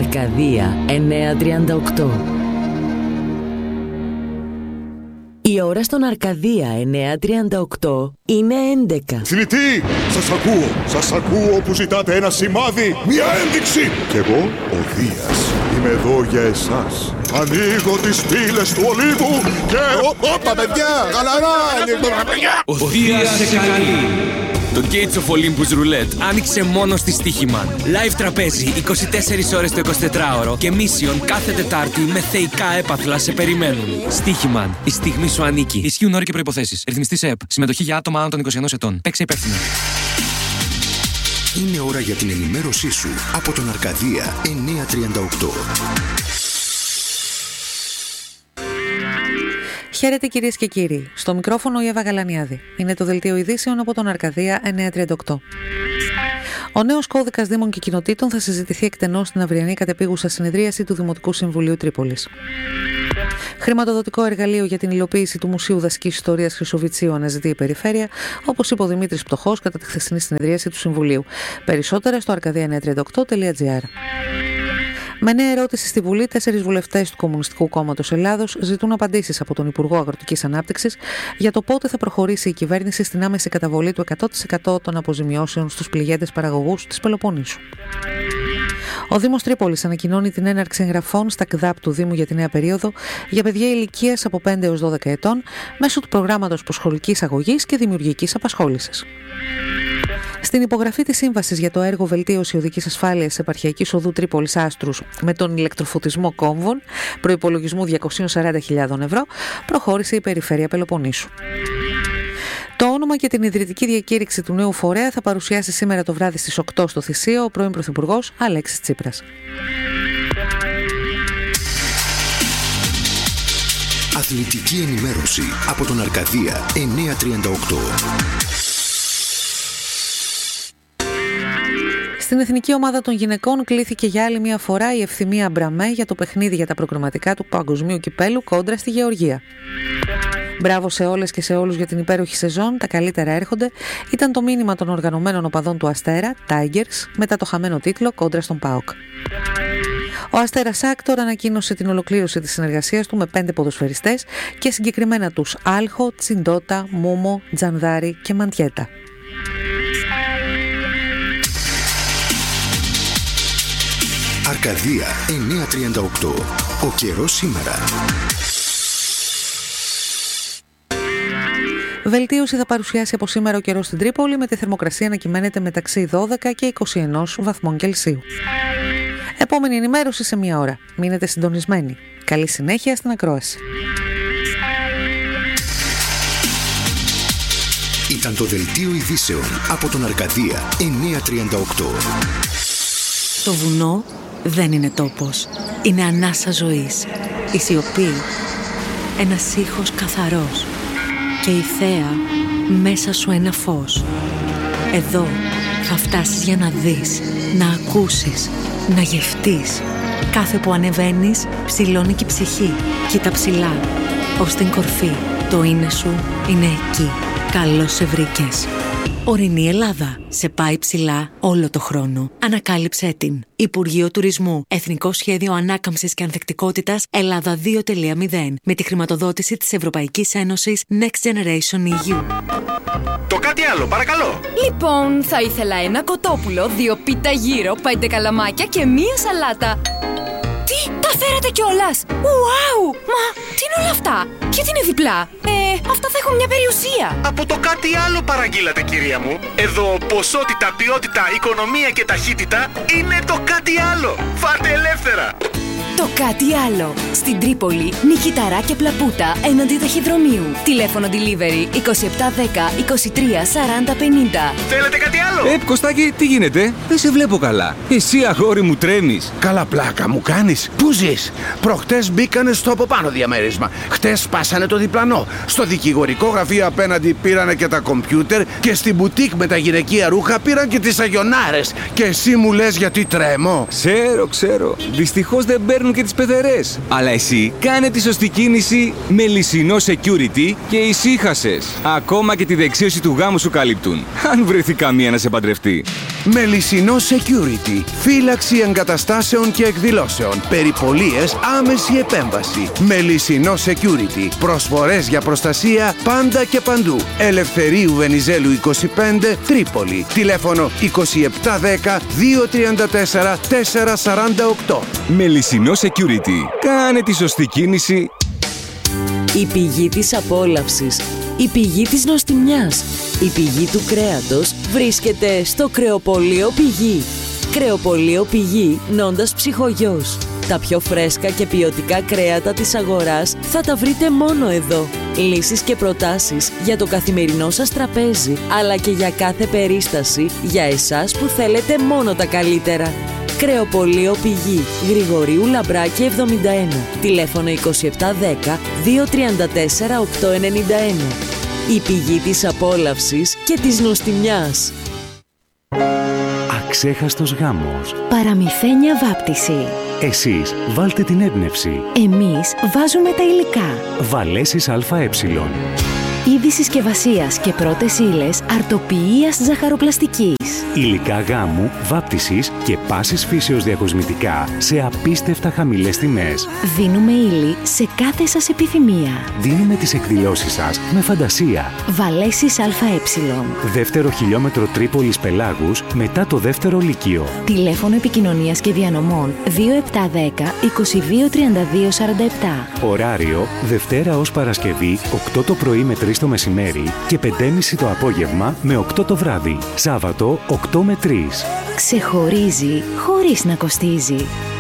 Αρκαδία 938. Η ώρα στον Αρκαδία 938 είναι 11. Θνητοί, σας ακούω που ζητάτε ένα σημάδι, μια ένδειξη. Κι εγώ, ο Δίας, είμαι εδώ για εσάς. Ανοίγω τις πύλες του Ολύβου και... Όπα παιδιά, γαλαρά! Ο Δίας σε καλεί. Το Gates of Olympus Roulette άνοιξε μόνο στη Στοίχημαν. Live τραπέζι 24 ώρες το 24ωρο και Mission κάθε Τετάρτη με θεϊκά έπαθλα σε περιμένουν. Στοίχημαν. Η στιγμή σου ανήκει. Ισχύουν όροι και προϋποθέσεις. Ρυθμιστής ΕΕΠ. Συμμετοχή για άτομα άνω των 21 ετών. Παίξε υπεύθυνα. Είναι ώρα για την ενημέρωσή σου από τον Αρκαδία 938. Χαίρετε κυρίες και κύριοι. Στο μικρόφωνο η Εύα Γαλανιάδη. Είναι το δελτίο ειδήσεων από τον Αρκαδία 938. Ο νέος κώδικας Δήμων και Κοινοτήτων θα συζητηθεί εκτενώς στην αυριανή κατεπίγουσα συνεδρίαση του Δημοτικού Συμβουλίου Τρίπολης. Χρηματοδοτικό εργαλείο για την υλοποίηση του Μουσείου Δασικής Ιστορίας Χρυσοβητσίου αναζητεί η Περιφέρεια, όπως είπε ο Δημήτρης Πτωχός κατά τη χθεσινή συνεδρίαση του Συμβουλίου. Περισσότερα στο arkadia938.gr. Με νέα ερώτηση στη Βουλή, 4 βουλευτές του Κομμουνιστικού Κόμματος Ελλάδος ζητούν απαντήσεις από τον Υπουργό Αγροτικής Ανάπτυξης για το πότε θα προχωρήσει η κυβέρνηση στην άμεση καταβολή του 100% των αποζημιώσεων στους πληγέντες παραγωγούς της Πελοποννήσου. Ο Δήμος Τρίπολης ανακοινώνει την έναρξη εγγραφών στα ΚΔΑΠ του Δήμου για τη νέα περίοδο για παιδιά ηλικίας από 5 έως 12 ετών μέσω του προγράμματος προσχολικής αγωγής και δημιουργικής απασχόλησης. Στην υπογραφή της σύμβασης για το έργο Βελτίωση Οδικής Ασφάλειας Επαρχιακής Οδού Τρίπολης Άστρους με τον ηλεκτροφωτισμό κόμβων προϋπολογισμού 240.000 ευρώ προχώρησε η Περιφέρεια Πελοποννήσου. Το όνομα και την ιδρυτική διακήρυξη του νέου φορέα θα παρουσιάσει σήμερα το βράδυ στις 8 στο Θησίο ο πρώην Πρωθυπουργός Αλέξης Τσίπρας. Αθλητική ενημέρωση από τον Αρκαδία 938. Στην εθνική ομάδα των γυναικών κλήθηκε για άλλη μια φορά η Ευθυμία Μπραμέ για το παιχνίδι για τα προκριματικά του Παγκοσμίου Κυπέλου κόντρα στη Γεωργία. Μπράβο σε όλες και σε όλους για την υπέροχη σεζόν, τα καλύτερα έρχονται, ήταν το μήνυμα των οργανωμένων οπαδών του Αστέρα, Tigers, μετά το χαμένο τίτλο κόντρα στον ΠΑΟΚ. Ο Αστέρας Άκτορ ανακοίνωσε την ολοκλήρωση της συνεργασίας του με 5 ποδοσφαιριστές και συγκεκριμένα τους Άλχο, Τσιντότα, Μούμο, Τζανδάρη και Μαντιέτα. Αρκαδία 938. Ο καιρός σήμερα. Βελτίωση θα παρουσιάσει από σήμερα ο καιρός στην Τρίπολη, με τη θερμοκρασία να κυμαίνεται μεταξύ 12 και 21 βαθμών Κελσίου. Επόμενη ενημέρωση σε μία ώρα. Μείνετε συντονισμένοι. Καλή συνέχεια στην ακρόαση. Ήταν το δελτίο ειδήσεων από τον Αρκαδία 938. Το βουνό δεν είναι τόπος. Είναι ανάσα ζωής. Η σιωπή. Ένας ήχος καθαρός. Και η θέα μέσα σου ένα φως. Εδώ θα φτάσεις για να δεις, να ακούσεις, να γευτείς. Κάθε που ανεβαίνεις ψηλώνει και η ψυχή. Κοίτα ψηλά, ως την κορφή. Το είναι σου είναι εκεί. Καλώς σε βρήκες. Ορεινή Ελλάδα. Σε πάει ψηλά όλο το χρόνο. Ανακάλυψέ την. Υπουργείο Τουρισμού. Εθνικό Σχέδιο Ανάκαμψης και Ανθεκτικότητας Ελλάδα 2.0. Με τη χρηματοδότηση της Ευρωπαϊκής Ένωσης Next Generation EU. Το κάτι άλλο, παρακαλώ. Λοιπόν, θα ήθελα ένα κοτόπουλο, 2 πίτα γύρο, 5 καλαμάκια και 1 σαλάτα. Τι, τα φέρατε κιόλας! Ουάου! Μα, τι είναι όλα αυτά? Γιατί είναι διπλά? Αυτά θα έχουν μια περιουσία. Από το κάτι άλλο παραγγείλατε, κυρία μου. Εδώ ποσότητα, ποιότητα, οικονομία και ταχύτητα είναι το κάτι άλλο. Φάτε ελεύθερα. Το κάτι άλλο. Στην Τρίπολη, Νικηταρά και Πλαπούτα έναντι ταχυδρομείου. Τηλέφωνο delivery 2710 23 40 50. Θέλετε κάτι άλλο? Κωστάκη, τι γίνεται? Δεν σε βλέπω καλά. Εσύ, αγόρι μου, τρέμεις. Καλά πλάκα μου κάνεις. Πού ζεις? Προχτές μπήκανε στο από πάνω διαμέρισμα. Χτες σπάσανε το διπλανό. Στο δικηγορικό γραφείο απέναντι πήρανε και τα κομπιούτερ. Και στην μπουτίκ με τα γυναικεία ρούχα πήραν και τις αγιονάρες. Και εσύ μου λες γιατί τρέμω? Ξέρω. Δυστυχώς δεν παίρνουν και τις πεθερές. Αλλά εσύ κάνε τη σωστή κίνηση με Λυσινό Security και ησύχασες. Ακόμα και τη δεξίωση του γάμου σου καλύπτουν. Αν βρεθεί καμία να σε παντρευτεί. Μελισσινό Security. Φύλαξη εγκαταστάσεων και εκδηλώσεων. Περιπολίες, άμεση επέμβαση. Μελισσινό Security. Προσφορές για προστασία πάντα και παντού. Ελευθερίου Βενιζέλου 25, Τρίπολη. Τηλέφωνο 2710 234 448. Μελισσινό Security. Κάνε τη σωστή κίνηση. Η πηγή της απόλαυσης, η πηγή της νοστιμιάς, η πηγή του κρέατος βρίσκεται στο Κρεοπωλείο Πηγή. Κρεοπωλείο Πηγή, Νόντας Ψυχογιός. Τα πιο φρέσκα και ποιοτικά κρέατα της αγοράς θα τα βρείτε μόνο εδώ. Λύσεις και προτάσεις για το καθημερινό σας τραπέζι, αλλά και για κάθε περίσταση, για εσάς που θέλετε μόνο τα καλύτερα. Κρεοπωλείο Πηγή, Γρηγορίου Λαμπράκη 71, τηλέφωνο 2710 234 891. Η πηγή της απόλαυσης και της νοστιμιάς. Αξέχαστος γάμος. Παραμυθένια βάπτιση. Εσείς βάλτε την έμπνευση. Εμείς βάζουμε τα υλικά. Βαλέσεις ΑΕ. Είδη συσκευασίας και πρώτες ύλες αρτοποιίας ζαχαροπλαστικής. Υλικά γάμου, βάπτισης και πάσης φύσεως διακοσμητικά σε απίστευτα χαμηλές τιμές. Δίνουμε ύλη σε κάθε σας επιθυμία. Δίνουμε τις εκδηλώσεις σας με φαντασία. Βαλέσεις ΑΕ. Δεύτερο χιλιόμετρο Τρίπολης Πελάγους μετά το δεύτερο λύκειο. Τηλέφωνο επικοινωνίας και διανομών 2710 223247. Ωράριο Δευτέρα ως Παρασκευή 8 το πρωί με 3 το μεσημέρι και 5.30 το απόγευμα με 8 το βράδυ. Σάββατο 8 με 3. Ξεχωρίζει χωρίς να κοστίζει.